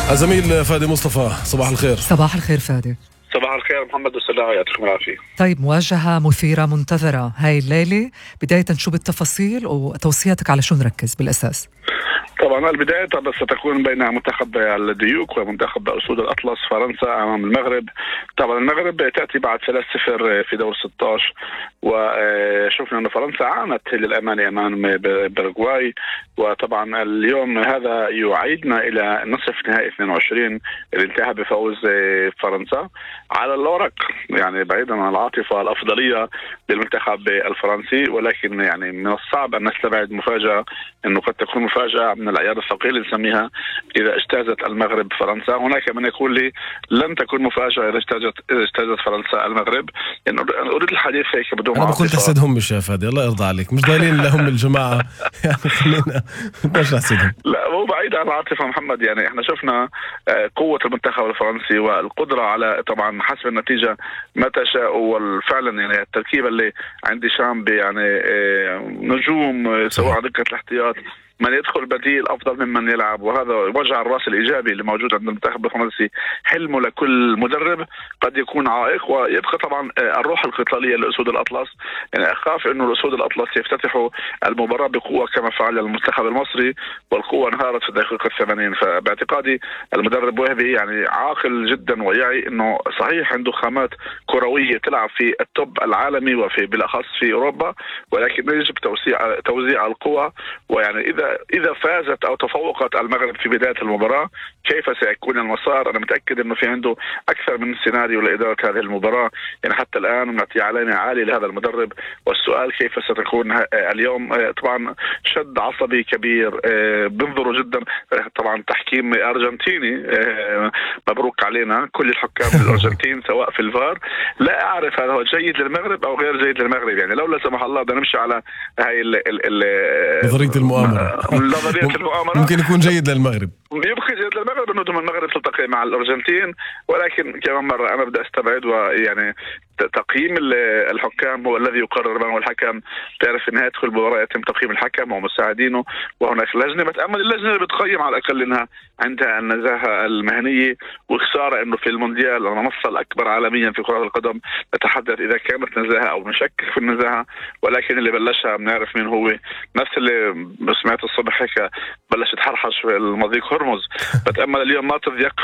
الزميل فادي مصطفى، صباح الخير. صباح الخير فادي. صباح الخير محمد والسلام، يعطيكم العافية. طيب، مواجهة مثيرة منتظرة هاي الليلة، بداية شو بالتفاصيل وتوصياتك على شو نركز بالأساس؟ طبعا البداية بس ستكون بين منتخب الديوك ومنتخب أسود الأطلس فرنسا أمام المغرب. طبعا المغرب تأتي بعد 3-0 في دور 16، وشفنا أن فرنسا عانت للأمانة أمام باراغواي، وطبعا اليوم هذا يعيدنا إلى نصف نهائي 22 اللي انتهى بفوز فرنسا على الورق. يعني بعيدا عن العاطفة الأفضلية للمنتخب الفرنسي، ولكن يعني من الصعب أن نستبعد مفاجأة، أنه قد تكون مفاجأة من العيار الثقيل نسميها إذا اجتازت المغرب فرنسا. هناك من يقول لي لن تكون مفاجأة إذا اجتازت فرنسا المغرب. يعني أريد الحديث هيك بدون أنا بقول تحسدهم مش يا فادي، الله يرضى عليك، مش ضايلين لهم الجماعة يعني خلينا مش تحسدهم. لا، مو بعيد عن العاطفة محمد. يعني احنا شفنا قوة المنتخب الفرنسي والقدرة على طبعا حسب النتيجة ما تشاء، والفعلا يعني التركيبة اللي عندي شام يعني نجوم سواء على دكة الاحتياط، من يدخل بديل أفضل ممن يلعب، وهذا وجع الرأس الإيجابي اللي موجود عند المنتخب الفرنسي. حلمه لكل مدرب قد يكون عائق، ويبقى طبعا الروح القتالية لأسود الأطلس. يعني أخاف إنه الأسود الأطلس يفتتحوا المباراة بقوة كما فعل المنتخب المصري، والقوة انهارت في الدقيقة 80. فباعتقادي المدرب وهبي يعني عاقل جدا ويعي إنه صحيح عنده خامات كروية تلعب في التوب العالمي وفي بالأخص في أوروبا، ولكن يجب توزيع القوة. ويعني إذا فازت أو تفوقت المغرب في بداية المباراة كيف سيكون المسار؟ أنا متأكد أنه في عنده أكثر من سيناريو لإدارة هذه المباراة. يعني حتى الآن نعطي علينا عالي لهذا المدرب، والسؤال كيف ستكون اليوم. طبعا شد عصبي كبير، بنظروا جدا طبعا تحكيم أرجنتيني، مبروك علينا كل الحكام الأرجنتين سواء في الفار. لا أعرف هذا هو جيد للمغرب أو غير جيد للمغرب. يعني لو لا سمح الله بدنا نمشي على هاي نظرية المؤامرة نظرية المؤامرة، ممكن يكون جيد للمغرب. يبقى جيد للمغرب انه المغرب تلتقي مع الارجنتين، ولكن كمان مرة انا بدي استبعد. ويعني تقييم الحكام هو الذي يقرر من هو الحكم. تعرف في نهاية كل مباراة يتم تقييم الحكم ومساعدينه، وهناك لجنة بتأمل اللجنة اللي بتقيم على الأقل انها عندها النزاهة المهنية. وخسارة انه في المونديال المنصة الأكبر عالميا في كرة القدم نتحدث إذا كانت نزاهة أو نشكك في النزاهة، ولكن اللي بلشها بنعرف مين هو. نفس اللي سمعت الصبح هيك بلش تحرحش في المضيق هرمز. بتأمل اليوم ما تضيق